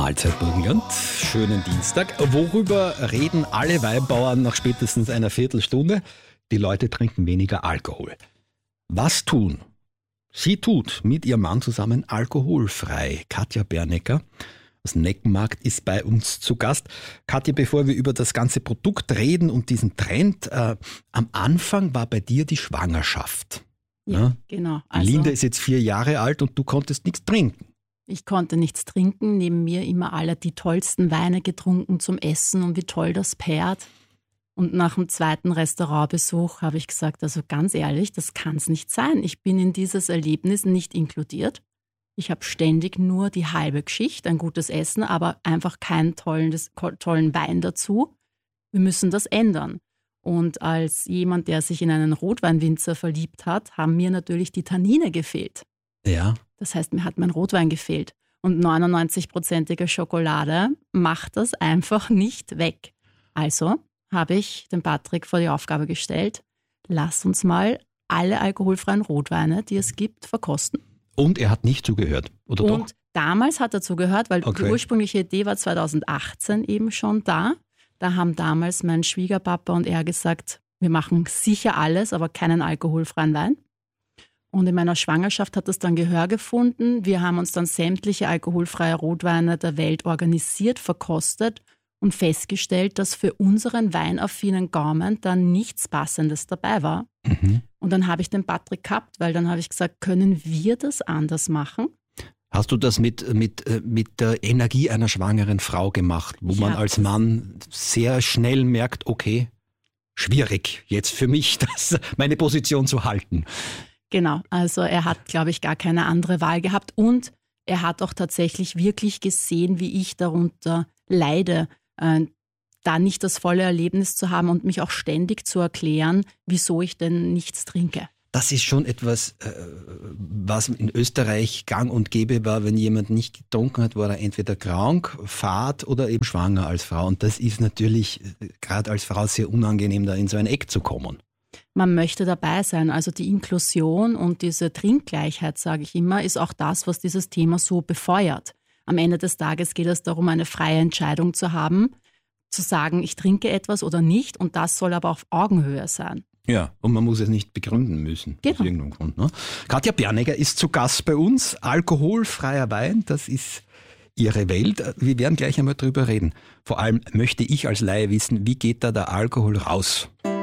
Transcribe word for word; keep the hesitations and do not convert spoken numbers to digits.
Mahlzeit Burgenland, schönen Dienstag. Worüber reden alle Weinbauern nach spätestens einer Viertelstunde? Die Leute trinken weniger Alkohol. Was tun? Sie tut mit ihrem Mann zusammen alkoholfrei. Katja Bernecker aus Neckenmarkt ist bei uns zu Gast. Katja, bevor wir über das ganze Produkt reden und diesen Trend, äh, am Anfang war bei dir die Schwangerschaft. Ja, ja? Genau. Also, Linda ist jetzt vier Jahre alt und du konntest nichts trinken. Ich konnte nichts trinken, neben mir immer alle die tollsten Weine getrunken zum Essen und wie toll das pärt. Und nach dem zweiten Restaurantbesuch habe ich gesagt, also ganz ehrlich, das kann es nicht sein. Ich bin in dieses Erlebnis nicht inkludiert. Ich habe ständig nur die halbe Geschichte, ein gutes Essen, aber einfach keinen tollen, tollen Wein dazu. Wir müssen das ändern. Und als jemand, der sich in einen Rotweinwinzer verliebt hat, haben mir natürlich die Tannine gefehlt. Ja. Das heißt, mir hat mein Rotwein gefehlt. Und neunundneunzig-prozentige Schokolade macht das einfach nicht weg. Also habe ich den Patrick vor die Aufgabe gestellt, lass uns mal alle alkoholfreien Rotweine, die es gibt, verkosten. Und er hat nicht zugehört, oder doch? Und damals hat er zugehört, weil okay. die ursprüngliche Idee war zweitausendachtzehn eben schon da. Da haben damals mein Schwiegerpapa und er gesagt, wir machen sicher alles, aber keinen alkoholfreien Wein. Und in meiner Schwangerschaft hat das dann Gehör gefunden. Wir haben uns dann sämtliche alkoholfreie Rotweine der Welt organisiert, verkostet und festgestellt, dass für unseren weinaffinen Gaumen dann nichts Passendes dabei war. Mhm. Und dann habe ich den Patrick gehabt, weil dann habe ich gesagt, können wir das anders machen? Hast du das mit, mit, mit der Energie einer schwangeren Frau gemacht, wo Ich man hab als das- Mann sehr schnell merkt, okay, schwierig jetzt für mich, das, meine Position zu halten? Genau, also er hat, glaube ich, gar keine andere Wahl gehabt und er hat auch tatsächlich wirklich gesehen, wie ich darunter leide, äh, da nicht das volle Erlebnis zu haben und mich auch ständig zu erklären, wieso ich denn nichts trinke. Das ist schon etwas, äh, was in Österreich gang und gäbe war, wenn jemand nicht getrunken hat, war er entweder krank, fad oder eben schwanger als Frau. Und das ist natürlich äh, gerade als Frau sehr unangenehm, da in so ein Eck zu kommen. Man möchte dabei sein. Also die Inklusion und diese Trinkgleichheit, sage ich immer, ist auch das, was dieses Thema so befeuert. Am Ende des Tages geht es darum, eine freie Entscheidung zu haben, zu sagen, ich trinke etwas oder nicht und das soll aber auf Augenhöhe sein. Ja, und man muss es nicht begründen müssen. Genau. Aus irgendeinem Grund. Ne? Katja Bernecker ist zu Gast bei uns. Alkoholfreier Wein, das ist ihre Welt. Wir werden gleich einmal drüber reden. Vor allem möchte ich als Laie wissen, wie geht da der Alkohol raus?